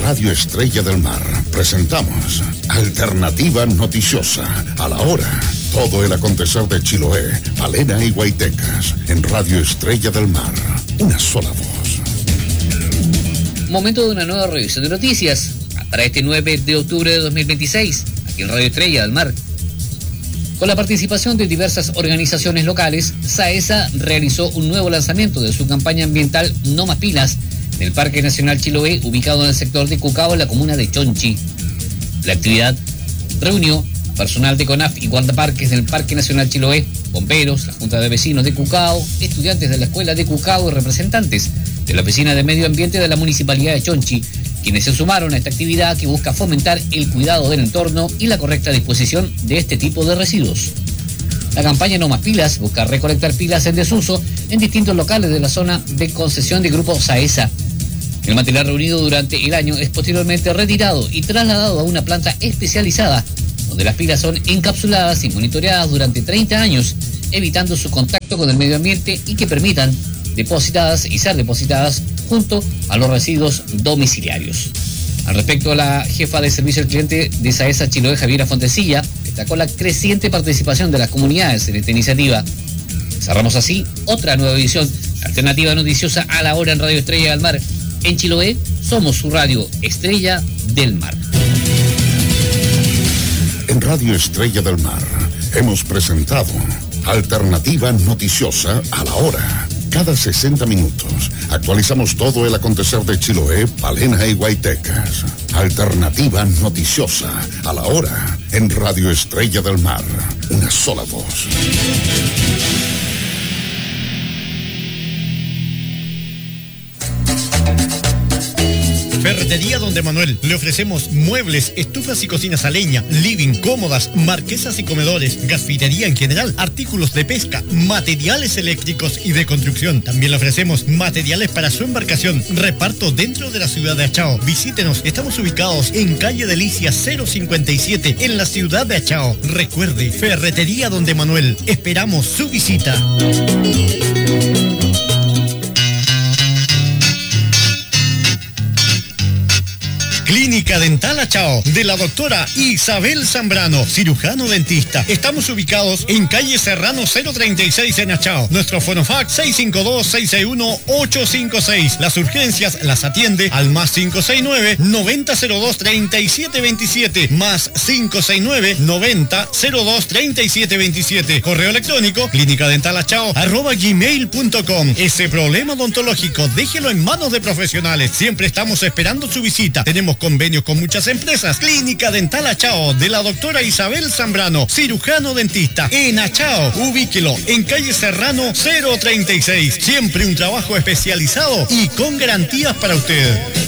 Radio Estrella del Mar presentamos Alternativa Noticiosa. A la hora, todo el acontecer de Chiloé, Palena y Guaytecas. En Radio Estrella del Mar, una sola voz. Momento de una nueva revisión de noticias para este 9 de octubre de 2026, aquí en Radio Estrella del Mar. Con la participación de diversas organizaciones locales, SAESA realizó un nuevo lanzamiento de su campaña ambiental No Más Pilas en el Parque Nacional Chiloé, ubicado en el sector de Cucao, en la comuna de Chonchi. La actividad reunió a personal de CONAF y guardaparques del Parque Nacional Chiloé, bomberos, la Junta de Vecinos de Cucao, estudiantes de la Escuela de Cucao y representantes de la Oficina de Medio Ambiente de la Municipalidad de Chonchi, quienes se sumaron a esta actividad que busca fomentar el cuidado del entorno y la correcta disposición de este tipo de residuos. La campaña No Más Pilas busca recolectar pilas en desuso en distintos locales de la zona de concesión de Grupo SAESA. El material reunido durante el año es posteriormente retirado y trasladado a una planta especializada, donde las pilas son encapsuladas y monitoreadas durante 30 años, evitando su contacto con el medio ambiente y que permitan depositadas y ser depositadas junto a los residuos domiciliarios. Al respecto, la jefa de servicio al cliente de SAESA Chiloé, Javiera Fontecilla, destacó la creciente participación de las comunidades en esta iniciativa. Cerramos así otra nueva edición Alternativa Noticiosa a la hora en Radio Estrella del Mar. En Chiloé somos su radio Estrella del Mar. En Radio Estrella del Mar hemos presentado Alternativa Noticiosa a la hora. Cada 60 minutos actualizamos todo el acontecer de Chiloé, Palena y Guaytecas. Alternativa Noticiosa a la hora en Radio Estrella del Mar. Una sola voz. Ferretería Don de Manuel. Le ofrecemos muebles, estufas y cocinas a leña, living, cómodas, marquesas y comedores, gasfitería en general, artículos de pesca, materiales eléctricos y de construcción. También le ofrecemos materiales para su embarcación. Reparto dentro de la ciudad de Achao. Visítenos. Estamos ubicados en calle Delicia 057 en la ciudad de Achao. Recuerde, Ferretería Don de Manuel. Esperamos su visita. Clínica Dental Achao, de la doctora Isabel Zambrano, cirujano dentista. Estamos ubicados en calle Serrano 036 en Achao. Nuestro fonofax 652-661-856. Las urgencias las atiende al más 569-9002-3727, más 569-9002-3727. Correo electrónico clínicadentalachao@gmail.com. Ese problema odontológico, déjelo en manos de profesionales. Siempre estamos esperando su visita. Tenemos convenios con muchas empresas. Clínica Dental Achao, de la doctora Isabel Zambrano, cirujano dentista, en Achao. Ubíquelo en calle Serrano 036. Siempre un trabajo especializado y con garantías para usted.